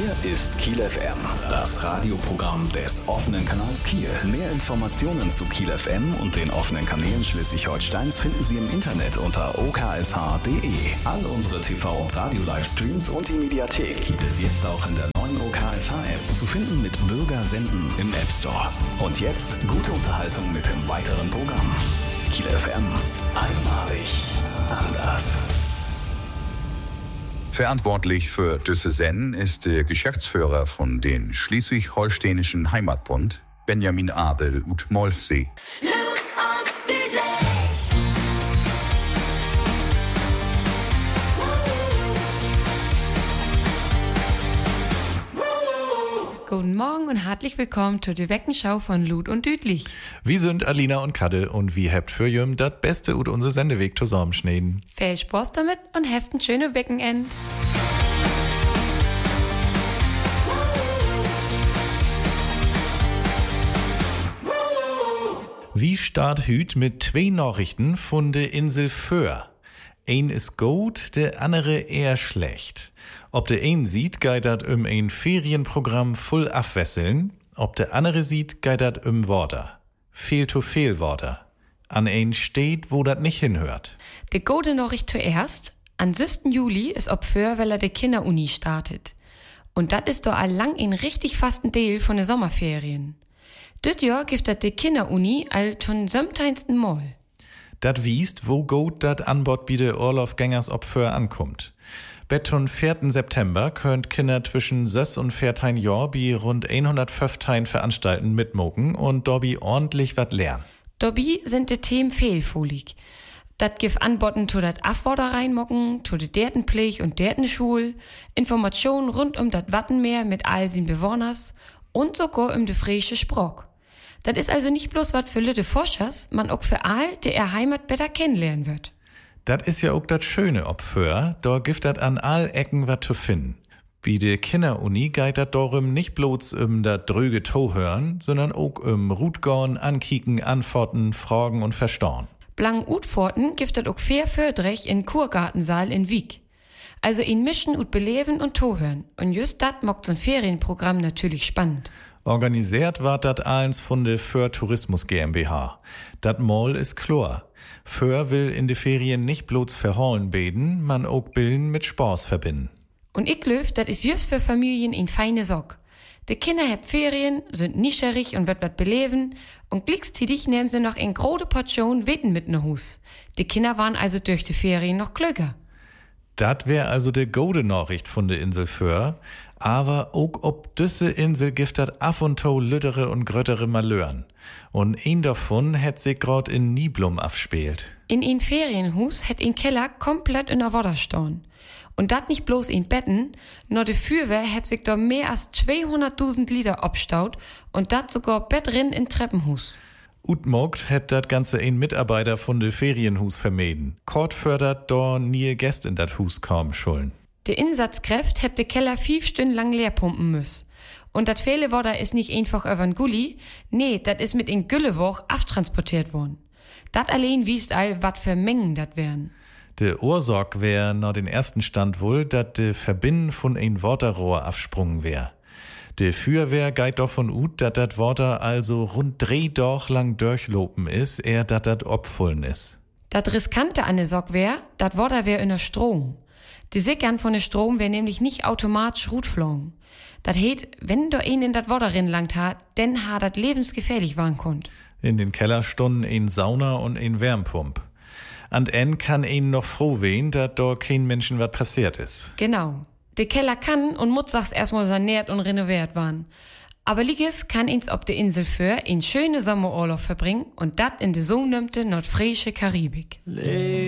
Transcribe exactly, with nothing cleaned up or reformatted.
Hier ist Kiel F M, das Radioprogramm des offenen Kanals Kiel. Mehr Informationen zu Kiel F M und den offenen Kanälen Schleswig-Holsteins finden Sie im Internet unter o k s h punkt d e. All unsere T V- und Radio-Livestreams und die Mediathek gibt es jetzt auch in der neuen O K S H-App. Zu finden mit Bürger senden im App Store. Und jetzt gute Unterhaltung mit dem weiteren Programm. Kiel F M. Einmalig anders. Verantwortlich für diese Sendung ist der Geschäftsführer von den Schleswig-Holsteinischen Heimatbund, Benjamin Abel ut Molfsee. Guten Morgen und herzlich willkommen zur Weckenschau von Lud und Düdlich. Wir sind Alina und Kadde und wie habt für jüm das Beste ut unser Sendeweg zusammenschneiden. Viel Spaß damit und habt ein schönes Wochenend. Wie start hüt mit zwei Nachrichten von der Insel Föhr. Ein ist gut, der andere eher schlecht. Ob der ein sieht, geht dat um ein Ferienprogramm voll abwesseln. Ob der andere sieht, geht dat um Worte. Fehl to fehl Worte. An ein steht, wo dat nicht hinhört. Die gute Nachricht zuerst. Am sechsten Juli ist ob Föhr, weil er die Kinderuni startet. Und dat ist doch allang ein richtig fasten Teil von den Sommerferien. Dit Jahr gibt dat die Kinderuni all zum siebzehnten Mal. Dat wiest, wo gut dat Anbot bi de Urlaubgängers ob Föhr ankommt. Beton vierten September könnt Kinder zwischen sechs und vierzehn Jahr bi rund hundertfünfzehn Veranstalten mitmogen und dobi ordentlich wat lernen. Dobi sind de Themen fehlfolig. Dat gif Anboten zu dat Afworder reinmocken, zu de Dertenpflege und Dertenschul, Informationen rund um dat Wattenmeer mit all sin Bewohners und sogar um de frische Sprock. Das ist also nicht bloß was für Lütte Forschers, man auch für all, der er Heimat besser kennenlernen wird. Das ist ja auch das Schöne ob Föhr, da gibt dat an all Ecken wat zu finden. Wie de Kinderuni geht dat darum nicht bloß um dat dröge To hören, sondern auch um Rutgorn, ankicken, antworten, fragen und verstauen. Blang Utforten gibt dat auch fair fördrich in Kurgartensaal in Wieg. Also in Mischen ut beleben und To hören. Und just dat mockt so'n Ferienprogramm natürlich spannend. Organisiert ward dat eins von der Föhr Tourismus GmbH. Dat Mall ist klar. Föhr will in de Ferien nicht bloß verholen beten, man auch Bilden mit Spaß verbinden. Und ich löf, dat is just für Familien in feine Sock. De Kinder heb Ferien, sind nischerig und wird wat beleben und gleichzeitig nehmen sie noch in große Portion Wetten mit ne Hus. De Kinder waren also durch die Ferien noch klüger. Dat wär also de gute Nachricht von der Insel Föhr. Aber auch ob düsse Insel gibt dat af und to lüttere und gröttere Malören. Und ein davon hätt sich grad in Niblum afspielt. In ein Ferienhus hätt ein Keller komplett in der Wasser stehen. Und dat nicht bloß in Betten, nur de Fürwehr hätt sich da mehr als zweihunderttausend Liter abstaut und dat sogar Bettrin in Treppenhus. Utmogt hätt dat ganze ein Mitarbeiter von de Ferienhus vermieden. Kort fördert da nie Gäst in dat Hus kaum schulden. Die Insatzkräft hebt de Keller fünf Stunden lang leer pumpen müssen. Und dat viele Wasser ist nicht einfach übern Gulli, nee, dat is mit in Güllewoch aftransportiert worden. Dat allein wiest all, wat für Mengen dat wären. De Ursorg wär nach den ersten Stand wohl, dat de Verbinden von ein Waterrohr afsprungen wär. De Feuerwehr geht davon ut, dat dat Water also rund drei Doch lang durchlopen is, eher dat dat opfullen is. Dat Riskante an de Sorg wär, dat Water wär in der Strom. Die Sickern von der Strom wär nämlich nicht automatisch rutflogen. Dat heet, wenn da ein in dat Wasser rinlangt hat, denn ha dat lebensgefährlich waren konnt. In den Kellerstunden ein Sauna und ein Wärmpump. An en kann ein noch froh wehen, dat da kein Menschen wat passiert is. Genau. Der Keller kann und muss sag's erstmal saniert und renoviert waren. Aber Liges kann ins ob de Insel Föhr in schöne Sommerurlaub verbringen und dat in de sogenannte nordfriesische Karibik.